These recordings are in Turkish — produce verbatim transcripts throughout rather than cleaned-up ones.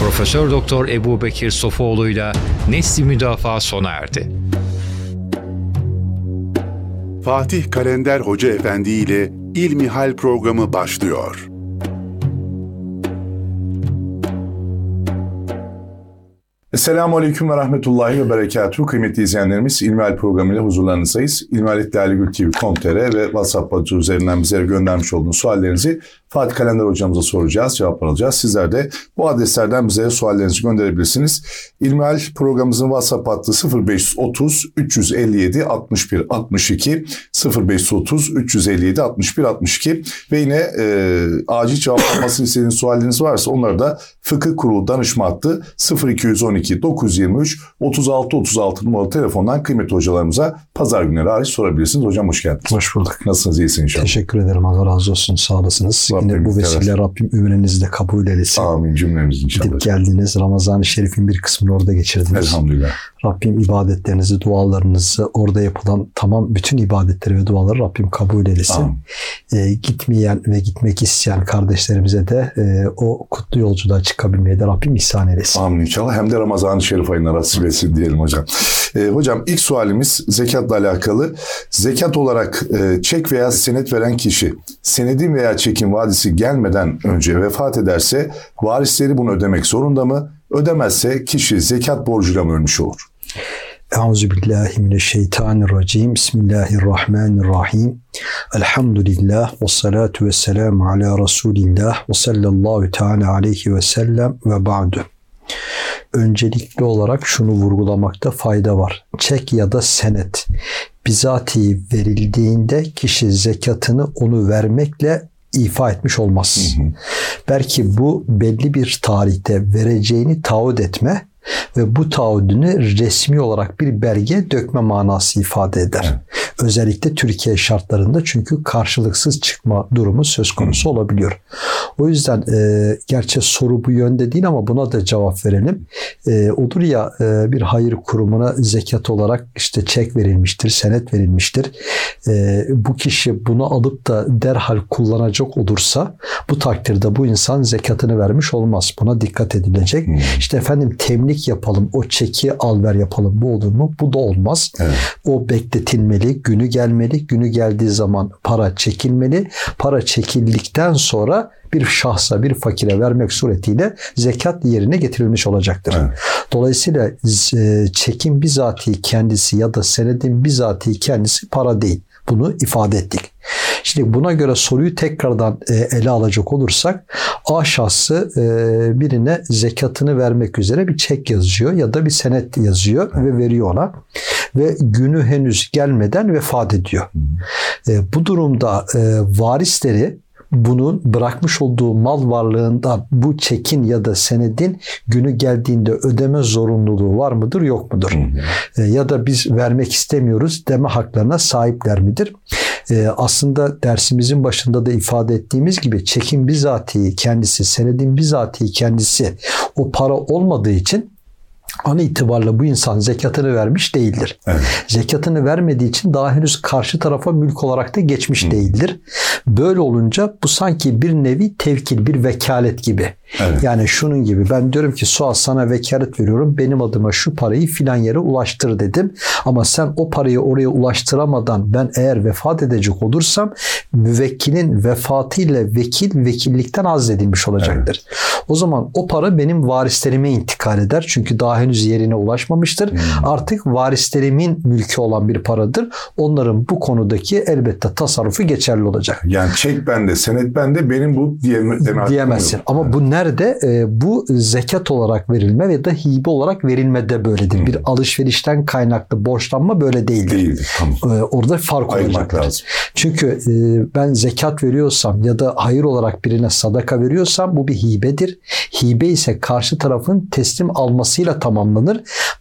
Profesör Doktor Ebubekir Sofuoğlu'yla Nesli Müdafaa sona erdi. Fatih Kalender Hoca Efendi ile İlmihal programı başlıyor. Esselamu Aleyküm ve Rahmetullahi ve Berekatuhu. Kıymetli izleyenlerimiz, İlmihal programıyla huzurlarınızdayız. ilmihal nokta gül tv nokta com nokta tr ve WhatsApp adı üzerinden bize göndermiş olduğunuz suallerinizi Fatih Kalender hocamıza soracağız, cevap alacağız. Sizler de bu adreslerden bize suallerinizi gönderebilirsiniz. İlmihal programımızın WhatsApp hattı sıfır beş otuz üç elli yedi altmış bir altmış iki sıfır beş otuz üç elli yedi altmış bir altmış iki ve yine e, acil cevaplanmasını istediğiniz sualleriniz varsa onları da Fıkıh Kurulu danışma hattı sıfır iki on iki dokuz yüz yirmi üç otuz altı otuz altı numaralı telefondan kıymetli hocalarımıza pazar günleri hariç sorabilirsiniz. Hocam hoş geldiniz. Hoş bulduk. Nasılsınız? İyisiniz inşallah. Teşekkür ederim. Allah razı olsun. Sağ olasınız. Rabbim Yine bu vesile Rabbim ümrenizi de kabul eylesin. Amin cümlemiz inşallah. Gidip geldiniz. Ramazan-ı Şerif'in bir kısmını orada geçirdiniz. Elhamdülillah. Rabbim ibadetlerinizi, dualarınızı, orada yapılan tamam bütün ibadetleri ve duaları Rabbim kabul eylesin. Ee, gitmeyen ve gitmek isteyen kardeşlerimize de e, o kutlu yolculuğa çıkabilmeyi de Rabbim ihsan eylesin. Amin inşallah. Hem de Ramazan-ı Şerif ayına nasip etsin diyelim hocam. Ee, hocam ilk sualimiz zekatla alakalı. Zekat olarak e, çek veya senet veren kişi senedin veya çekin vadisi gelmeden önce vefat ederse varisleri bunu ödemek zorunda mı? Ödemezse kişi zekat borcuyla mı ölmüş olur? Euzubillahimineşşeytanirracim. Bismillahirrahmanirrahim. Elhamdülillah ve salatu ve selamu ala Resulillah ve sallallahu teala aleyhi ve sellem ve ba'du. Öncelikli olarak şunu vurgulamakta fayda var. Çek ya da senet bizatihi verildiğinde kişi zekatını onu vermekle ifa etmiş olmaz. Hı hı. Belki bu belli bir tarihte vereceğini taahhüt etme ve bu taahhüdünü resmi olarak bir belge dökme manası ifade eder. Evet. Özellikle Türkiye şartlarında çünkü karşılıksız çıkma durumu söz konusu olabiliyor. O yüzden e, gerçi soru bu yönde değil ama buna da cevap verelim. E, olur ya e, bir hayır kurumuna zekat olarak işte çek verilmiştir, senet verilmiştir. E, bu kişi bunu alıp da derhal kullanacak olursa bu takdirde bu insan zekatını vermiş olmaz. Buna dikkat edilecek. Hmm. İşte efendim temlik yapalım, o çeki al ver yapalım. Bu olur mu? Bu da olmaz. Evet. O bekletilmeli, günü gelmeli. Günü geldiği zaman para çekilmeli. Para çekildikten sonra bir şahsa, bir fakire vermek suretiyle zekat yerine getirilmiş olacaktır. Evet. Dolayısıyla çekin bizatihi kendisi ya da senedin bizatihi kendisi para değil. Bunu ifade ettik. Şimdi buna göre soruyu tekrardan ele alacak olursak A şahsı birine zekatını vermek üzere bir çek yazıyor ya da bir senet yazıyor ve veriyor ona ve günü henüz gelmeden vefat ediyor. Bu durumda varisleri bunun bırakmış olduğu mal varlığından bu çekin ya da senedin günü geldiğinde ödeme zorunluluğu var mıdır yok mudur? Hı hı. Ya da biz vermek istemiyoruz deme haklarına sahipler midir? Aslında dersimizin başında da ifade ettiğimiz gibi çekin bizatihi kendisi, senedin bizatihi kendisi o para olmadığı için an itibarla bu insan zekatını vermiş değildir. Evet. Zekatını vermediği için daha henüz karşı tarafa mülk olarak da geçmiş Hı. değildir. Böyle olunca bu sanki bir nevi tevkil, bir vekalet gibi. Evet. Yani şunun gibi, ben diyorum ki Suat sana vekalet veriyorum, benim adıma şu parayı filan yere ulaştır dedim. Ama sen o parayı oraya ulaştıramadan ben eğer vefat edecek olursam müvekkilin vefatıyla vekil vekillikten azledilmiş olacaktır. Evet. O zaman o para benim varislerime intikal eder. Çünkü daha henüz yerine ulaşmamıştır. Hmm. Artık varislerimin mülkü olan bir paradır. Onların bu konudaki elbette tasarrufu geçerli olacak. Yani çek bende, senet bende, benim bu diyeme, diyemezsin. Ama evet. bu nerede? E, bu zekat olarak verilme ya da hibe olarak verilmede böyledir. Hmm. Bir alışverişten kaynaklı borçlanma böyle değildir. Değildir. Tamam. E, orada fark olacaktır. Lazım. Çünkü e, ben zekat veriyorsam ya da hayır olarak birine sadaka veriyorsam bu bir hibedir. Hibe ise karşı tarafın teslim almasıyla tamamlanır.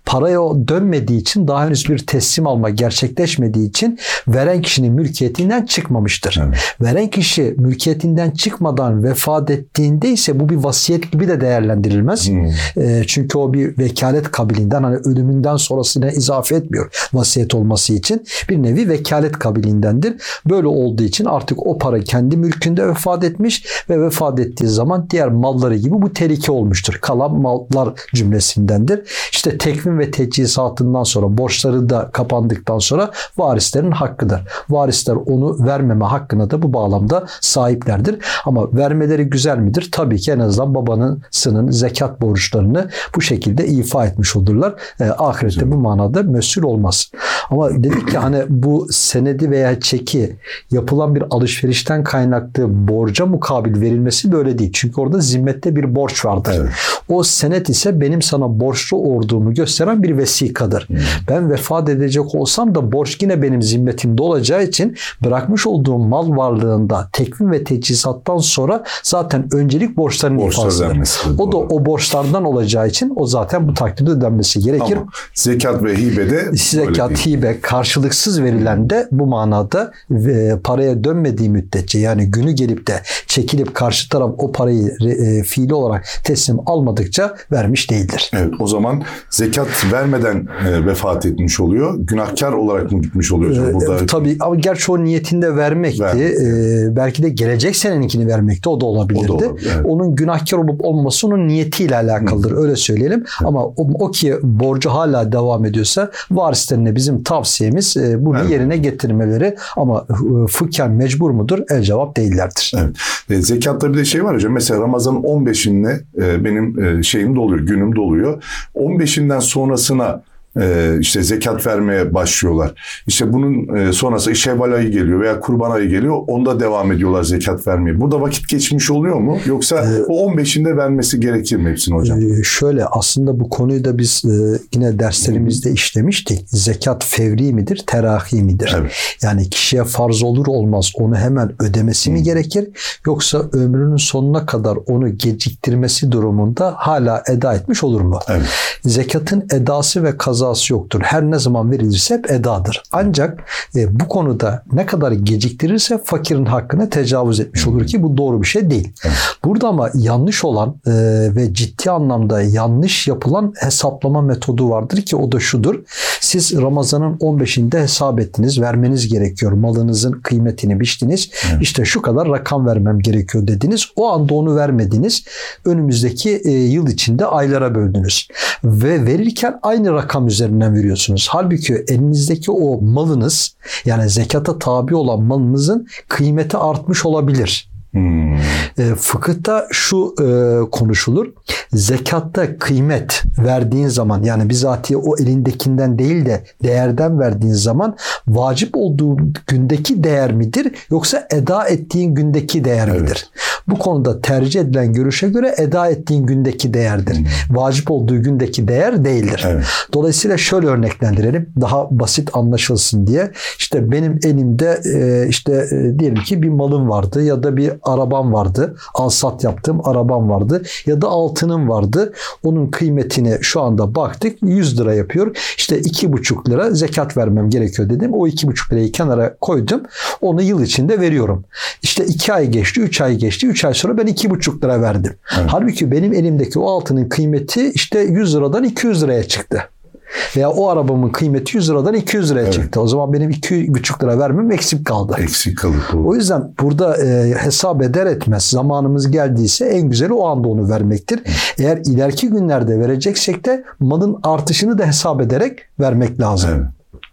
paraya o dönmediği için, daha henüz bir teslim alma gerçekleşmediği için veren kişinin mülkiyetinden çıkmamıştır. Evet. Veren kişi mülkiyetinden çıkmadan vefat ettiğinde ise bu bir vasiyet gibi de değerlendirilmez. Hmm. E, çünkü o bir vekalet kabiliğinden, hani ölümünden sonrasına izafe etmiyor vasiyet olması için. Bir nevi vekalet kabiliğindendir. Böyle olduğu için artık o para kendi mülkünde vefat etmiş ve vefat ettiği zaman diğer malları gibi bu terike olmuştur. Kalan mallar cümlesindendir. İşte tekvin ve tecihizatından sonra, borçları da kapandıktan sonra varislerin hakkıdır. Varisler onu vermeme hakkına da bu bağlamda sahiplerdir. Ama vermeleri güzel midir? Tabii ki en azından babanın zekat borçlarını bu şekilde ifa etmiş olurlar. E, ahirette bu manada mesul olmaz. Ama dedik ki hani bu senedi veya çeki yapılan bir alışverişten kaynaklı borca mukabil verilmesi böyle değil. Çünkü orada zimmette bir borç vardır. Evet. O senet ise benim sana borçlu olduğumu gösteren bir vesikadır. Hmm. Ben vefat edecek olsam da borç yine benim zimmetimde olacağı için bırakmış olduğum mal varlığında tekvin ve tecihizattan sonra zaten öncelik borçların ifadesidir. O da o borçlardan olacağı için o zaten bu takdirde ödenmesi gerekir. Ama zekat ve hibede zekat, hibe karşılıksız verilen de bu manada ve paraya dönmediği müddetçe, yani günü gelip de çekilip karşı taraf o parayı e, fiili olarak teslim almadıkça vermiş değildir. Evet, o zaman zekat vermeden e, vefat etmiş oluyor. Günahkar olarak mı gitmiş oluyor? Burada... E, tabii ama gerçi o niyetinde vermekti. E, belki de gelecek seneninkini vermekti. O da olabilirdi. O da olabilir, evet. Onun günahkar olup olması onun niyetiyle alakalıdır. Hı. Öyle söyleyelim. Evet. Ama o, o ki borcu hala devam ediyorsa varislerine bizim tavsiyemiz e, bunu evet. yerine getirmeleri, ama e, fıkhen mecbur mudur? El cevap değillerdir. Evet. E, zekatta bir de şey var hocam. Mesela Ramazan'ın on beşinde e, benim e, şeyim doluyor, günüm doluyor. on beşinden sonrasına Ee, işte zekat vermeye başlıyorlar. İşte bunun e, sonrası Şevval ayı geliyor veya Kurban ayı geliyor. Onda devam ediyorlar zekat vermeye. Burada vakit geçmiş oluyor mu? Yoksa ee, o on beşinde vermesi gerekir mi hepsini hocam? E, şöyle aslında bu konuyu da biz e, yine derslerimizde işlemiştik. Zekat fevri midir, terahi midir? Evet. Yani kişiye farz olur olmaz onu hemen ödemesi mi gerekir? Yoksa ömrünün sonuna kadar onu geciktirmesi durumunda hala eda etmiş olur mu? Evet. Zekatın edası ve kazası yoktur. Her ne zaman verilirse hep edadır. Ancak e, bu konuda ne kadar geciktirirse fakirin hakkına tecavüz etmiş olur ki bu doğru bir şey değil. Burada ama yanlış olan e, ve ciddi anlamda yanlış yapılan hesaplama metodu vardır ki o da şudur. Siz Ramazan'ın on beşinde hesap ettiniz. Vermeniz gerekiyor. Malınızın kıymetini biçtiniz. Evet. İşte şu kadar rakam vermem gerekiyor dediniz. O anda onu vermediniz. Önümüzdeki e, yıl içinde aylara böldünüz. Ve verirken aynı rakam üzerinden veriyorsunuz. Halbuki elinizdeki o malınız, yani zekata tabi olan malınızın kıymeti artmış olabilir. Hmm. E, fıkıhta şu e, konuşulur. Zekatta kıymet verdiğin zaman, yani bizatihi o elindekinden değil de değerden verdiğin zaman vacip olduğu gündeki değer midir yoksa eda ettiğin gündeki değer midir? Evet. Bu konuda tercih edilen görüşe göre eda ettiğin gündeki değerdir. Hmm. Vacip olduğu gündeki değer değildir. Evet. Dolayısıyla şöyle örneklendirelim. Daha basit anlaşılsın diye. İşte benim elimde e, işte e, diyelim ki bir malım vardı ya da bir arabam vardı. Alsat yaptığım arabam vardı. Ya da altınım vardı. Onun kıymetine şu anda baktık. yüz lira yapıyor. İşte iki buçuk lira zekat vermem gerekiyor dedim. O iki buçuk lirayı kenara koydum. Onu yıl içinde veriyorum. İşte iki ay geçti, üç ay geçti. üç ay sonra ben iki buçuk lira verdim. Evet. Halbuki benim elimdeki o altının kıymeti işte yüz liradan iki yüz liraya çıktı. Veya o arabamın kıymeti yüz liradan iki yüz liraya evet. çıktı. O zaman benim iki buçuk lira vermem eksik kaldı. Eksik kalır. O yüzden burada e, hesap eder etmez zamanımız geldiyse en güzeli o anda onu vermektir. Hı. Eğer ileriki günlerde vereceksek de malın artışını da hesap ederek vermek lazım. Evet.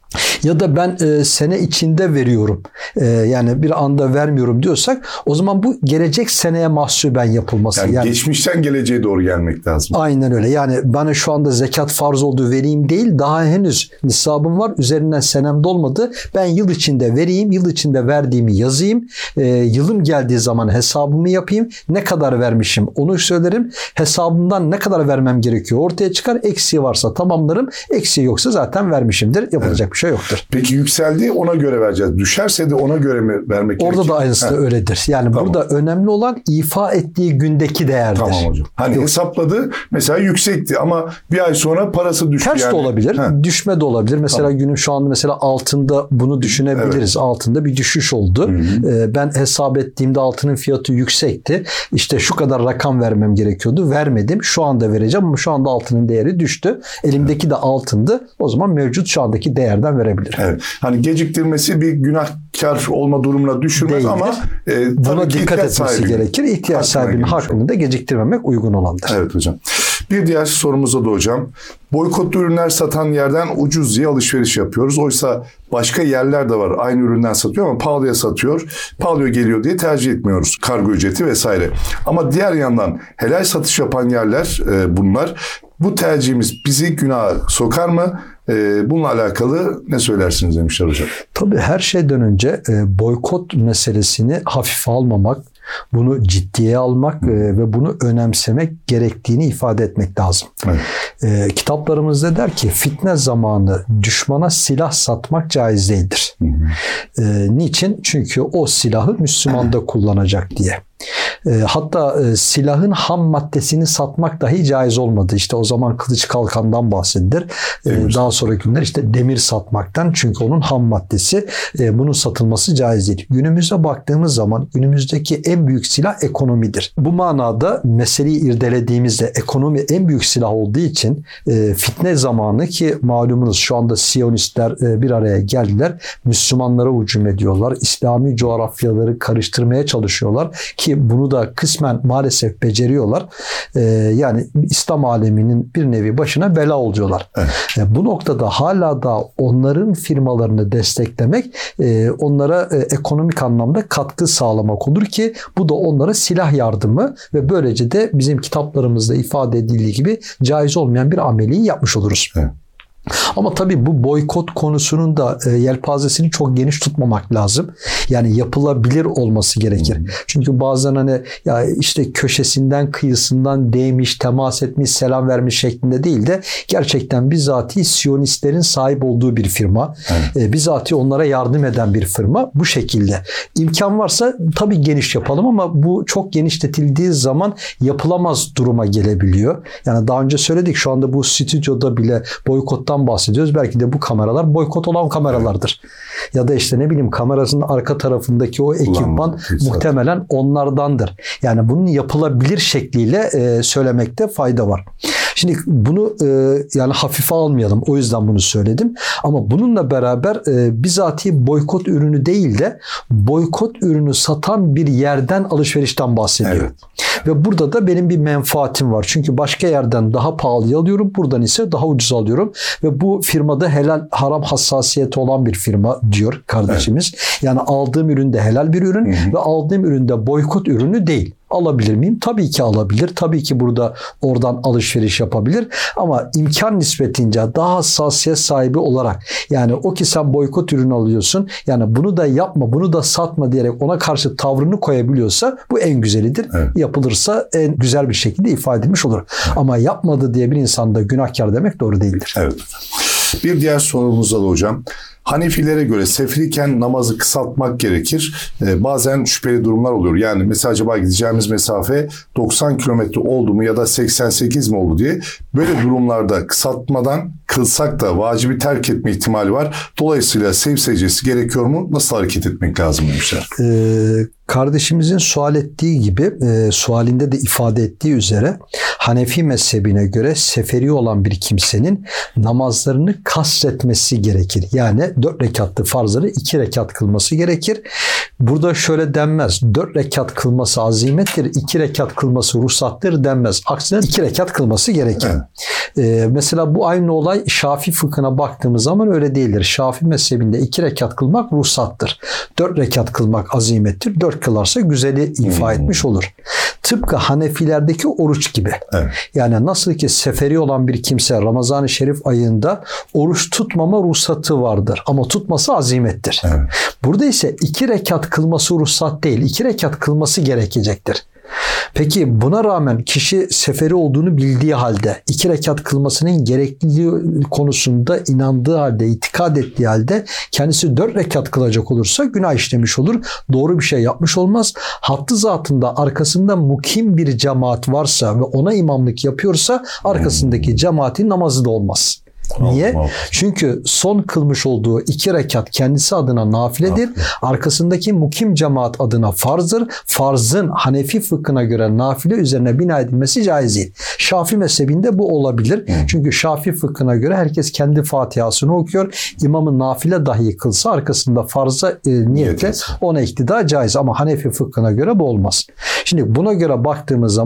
Ya da ben e, sene içinde veriyorum. E, yani bir anda vermiyorum diyorsak o zaman bu gelecek seneye mahsuben yapılması. Yani, yani geçmişten geleceğe doğru gelmek lazım. Aynen öyle. Yani bana şu anda zekat farz oldu vereyim değil. Daha henüz nisabım var. Üzerinden senem dolmadı. Ben yıl içinde vereyim. Yıl içinde verdiğimi yazayım. E, yılım geldiği zaman hesabımı yapayım. Ne kadar vermişim onu söylerim. Hesabımdan ne kadar vermem gerekiyor ortaya çıkar. Eksiği varsa tamamlarım. Eksiği yoksa zaten vermişimdir. Yapılacak evet. bir şey şey yoktur. Peki yükseldi, ona göre vereceğiz. Düşerse de ona göre mi vermek gerekir? Orada da aynısı da öyledir. Yani Tamam. burada önemli olan ifa ettiği gündeki değerdir. Tamam hocam. Hani Yok. hesapladı mesela yüksekti ama bir ay sonra parası düştü. Ters yani. de olabilir, He. düşme de olabilir. Mesela Tamam. günün şu anda mesela altında bunu düşünebiliriz. Evet. Altında bir düşüş oldu. Hı hı. Ee, ben hesap ettiğimde altının fiyatı yüksekti. İşte şu kadar rakam vermem gerekiyordu. Vermedim. Şu anda vereceğim ama şu anda altının değeri düştü. Elimdeki evet. de altındı. O zaman mevcut şu andaki değerden verebilirim. Evet. Hani geciktirmesi bir günahkar olma durumuna düşürmez değildir. Ama e, buna dikkat etmesi sahibi gerekir. İhtiyaç sahibinin hakkını da geciktirmemek uygun olandır. Evet hocam. Bir diğer sorumuza da hocam. Boykotlu ürünler satan yerden ucuz diye alışveriş yapıyoruz. Oysa başka yerler de var. Aynı üründen satıyor ama pahalıya satıyor. Pahalıya geliyor diye tercih etmiyoruz. Kargo ücreti vesaire. Ama diğer yandan helal satış yapan yerler e, bunlar. Bu tercihimiz bizi günaha sokar mı? E, bununla alakalı ne söylersiniz demişler hocam. Tabii her şeyden önce e, boykot meselesini hafife almamak, bunu ciddiye almak e, ve bunu önemsemek gerektiğini ifade etmek lazım. Evet. E, kitaplarımızda der ki fitne zamanı düşmana silah satmak caiz değildir. Hı hı. E, niçin? Çünkü o silahı Müslüman da kullanacak diye. E, hatta e, silahın ham maddesini satmak dahi caiz olmadı. İşte o zaman kılıç kalkandan bahsedilir. E, daha sonraki günler işte demir satmaktan, çünkü onun ham maddesi, e, bunun satılması caiz değil. Günümüze baktığımız zaman günümüzdeki en büyük silah ekonomidir. Bu manada meseleyi irdelediğimizde ekonomi en büyük silah olduğu için e, fitne zamanı, ki malumunuz şu anda Siyonistler e, bir araya geldiler. Müslümanlara hücum ediyorlar. İslami coğrafyaları karıştırmaya çalışıyorlar ki bunu da kısmen maalesef beceriyorlar. Ee, yani İslam aleminin bir nevi başına bela oluyorlar. Evet. E, bu noktada hala da onların firmalarını desteklemek e, onlara e, ekonomik anlamda katkı sağlamak olur ki bu da onlara silah yardımı ve böylece de bizim kitaplarımızda ifade edildiği gibi caiz olmayan bir ameliyi yapmış oluruz. Evet. Ama tabii bu boykot konusunun da e, yelpazesini çok geniş tutmamak lazım. Yani yapılabilir olması gerekir. Hmm. Çünkü bazen hani ya işte köşesinden kıyısından değmiş, temas etmiş, selam vermiş şeklinde değil de gerçekten bizatihi Siyonistlerin sahip olduğu bir firma. Hmm. E, bizatihi onlara yardım eden bir firma bu şekilde. İmkan varsa tabii geniş yapalım ama bu çok genişletildiği zaman yapılamaz duruma gelebiliyor. Yani daha önce söyledik, şu anda bu stüdyoda bile boykottan bahsediyoruz. Belki de bu kameralar boykot olan kameralardır. Evet. Ya da işte ne bileyim kamerasının arka tarafındaki o ekipman muhtemelen onlardandır. Yani bunun yapılabilir şekliyle e, söylemekte fayda var. Şimdi bunu e, yani hafife almayalım. O yüzden bunu söyledim. Ama bununla beraber e, bizatihi boykot ürünü değil de boykot ürünü satan bir yerden alışverişten bahsediyor. Evet. Ve burada da benim bir menfaatim var. Çünkü başka yerden daha pahalıya alıyorum. Buradan ise daha ucuz alıyorum. Ve bu firmada helal haram hassasiyeti olan bir firma diyor kardeşimiz. Evet. Yani aldığım ürün de helal bir ürün. Hı hı. Ve aldığım ürün de boykot ürünü değil. Alabilir miyim? Tabii ki alabilir. Tabii ki burada oradan alışveriş yapabilir. Ama imkan nispetince daha hassasiyet sahibi olarak, yani o ki sen boykot ürünü alıyorsun, yani bunu da yapma, bunu da satma diyerek ona karşı tavrını koyabiliyorsa bu en güzelidir. Evet. Yapılırsa en güzel bir şekilde ifade edilmiş olur. Evet. Ama yapmadı diye bir insan da günahkar demek doğru değildir. Evet. Bir diğer sorumuzda da hocam. Hanefilere göre sefriyken namazı kısaltmak gerekir. Ee, bazen şüpheli durumlar oluyor. Yani mesela acaba gideceğimiz mesafe doksan kilometre oldu mu ya da seksen sekiz mi oldu diye. Böyle durumlarda kısaltmadan kılsak da vacibi terk etme ihtimali var. Dolayısıyla sev secdesi gerekiyor mu? Nasıl hareket etmek lazım demişler. Ee, kardeşimizin sual ettiği gibi e, sualinde de ifade ettiği üzere Hanefi mezhebine göre seferi olan bir kimsenin namazlarını kasretmesi gerekir. Yani dört rekatlı farzları iki rekat kılması gerekir. Burada şöyle denmez. Dört rekat kılması azimettir, iki rekat kılması ruhsattır denmez. Aksine iki rekat kılması gerekir. Evet. Ee, mesela bu aynı olay Şafii fıkhına baktığımız zaman öyle değildir. Şafii mezhebinde iki rekat kılmak ruhsattır. Dört rekat kılmak azimettir. Dört kılarsa güzeli ifa hmm. etmiş olur. Tıpkı Hanefilerdeki oruç gibi. Evet. Yani nasıl ki seferi olan bir kimse Ramazan-ı Şerif ayında oruç tutmama ruhsatı vardır. Ama tutması azimettir. Evet. Burada ise iki rekat kılması ruhsat değil. İki rekat kılması gerekecektir. Peki buna rağmen kişi seferi olduğunu bildiği halde, iki rekat kılmasının gerekliliği konusunda inandığı halde, itikad ettiği halde kendisi dört rekat kılacak olursa günah işlemiş olur. Doğru bir şey yapmış olmaz. Hattı zatında arkasında mukim bir cemaat varsa ve ona imamlık yapıyorsa arkasındaki cemaatin namazı da olmaz. Niye? Allah Allah. Çünkü son kılmış olduğu iki rekat kendisi adına nafiledir. Arkasındaki mukim cemaat adına farzdır. Farzın Hanefi fıkhına göre nafile üzerine bina edilmesi caiz değil. Şafii mezhebinde bu olabilir. Hı. Çünkü Şafii fıkhına göre herkes kendi Fatihasını okuyor. İmamın nafile dahi kılsa arkasında farza e, niyetle ona iktida caiz. Ama Hanefi fıkhına göre bu olmaz. Şimdi buna göre baktığımız zaman